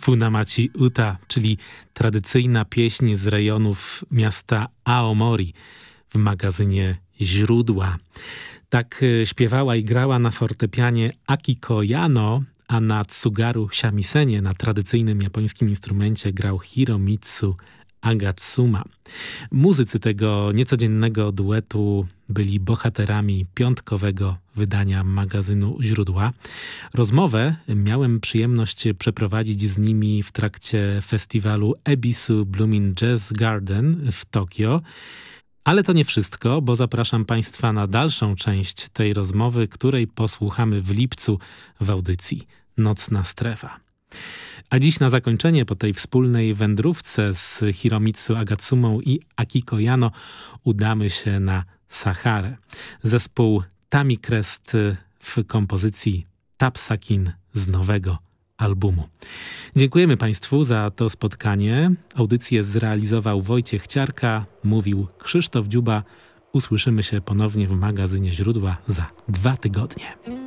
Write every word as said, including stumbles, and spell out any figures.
Funamachi Uta, czyli tradycyjna pieśń z rejonów miasta Aomori w magazynie Źródła. Tak śpiewała i grała na fortepianie Akiko Yano, a na tsugaru shamisen, na tradycyjnym japońskim instrumencie, grał Hiromitsu Agatsuma. Muzycy tego niecodziennego duetu byli bohaterami piątkowego wydania magazynu Źródła. Rozmowę miałem przyjemność przeprowadzić z nimi w trakcie festiwalu Ebisu Blooming Jazz Garden w Tokio. Ale to nie wszystko, bo zapraszam Państwa na dalszą część tej rozmowy, której posłuchamy w lipcu w audycji Nocna Strefa. A dziś na zakończenie, po tej wspólnej wędrówce z Hiromitsu Agatsumą i Akiko Yano, udamy się na Saharę. Zespół Tamicrest w kompozycji Tapsakin z nowego albumu. Dziękujemy Państwu za to spotkanie. Audycję zrealizował Wojciech Ciarka, mówił Krzysztof Dziuba. Usłyszymy się ponownie w magazynie Źródła za dwa tygodnie.